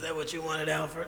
Is that what you wanted, Alfred?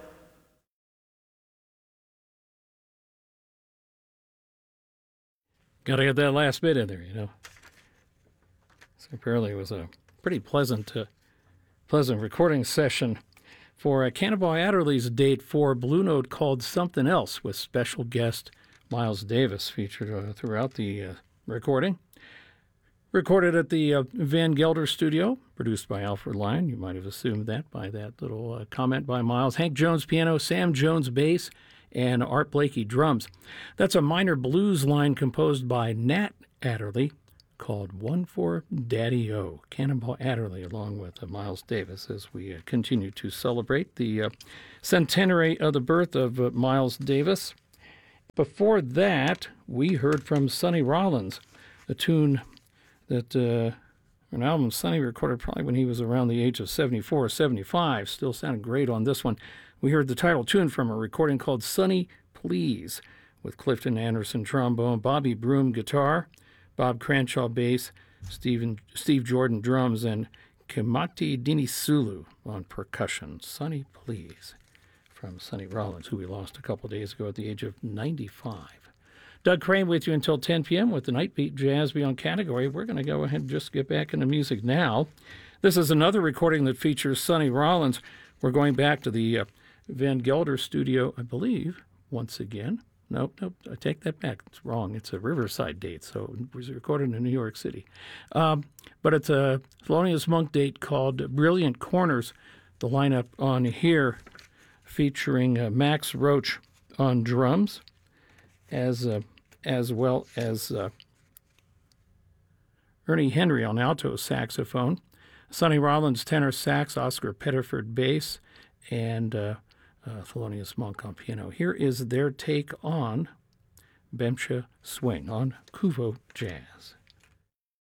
Got to get that last bit in there. So apparently it was a pretty pleasant recording session for Cannonball Adderley's date for Blue Note called Something Else with special guest Miles Davis featured throughout the recording. Recorded at the Van Gelder studio, produced by Alfred Lyon. You might have assumed that by that little comment by Miles. Hank Jones piano, Sam Jones bass, and Art Blakey drums. That's a minor blues line composed by Nat Adderley called One for Daddy-O. Cannonball Adderley along with Miles Davis as we continue to celebrate the centenary of the birth of Miles Davis. Before that, we heard from Sonny Rollins, a tune that an album Sonny recorded probably when he was around the age of 74 or 75. Still sounded great on this one. We heard the title tune from a recording called Sonny Please with Clifton Anderson trombone, Bobby Broom guitar, Bob Cranshaw bass, Steve Jordan drums, and Kimati Dinisulu on percussion. Sonny Please from Sonny Rollins, who we lost a couple days ago at the age of 95. Doug Crane with you until 10 p.m. with the Nightbeat Jazz Beyond category. We're going to go ahead and just get back into music now. This is another recording that features Sonny Rollins. We're going back to the Van Gelder studio, I believe, once again. Nope, I take that back. It's wrong. It's a Riverside date, so it was recorded in New York City. But it's a Thelonious Monk date called Brilliant Corners. The lineup on here featuring Max Roach on drums, as well as Ernie Henry on alto saxophone, Sonny Rollins tenor sax, Oscar Pettiford bass, and Thelonious Monk on piano. Here is their take on Bemsha Swing on Kuvo Jazz.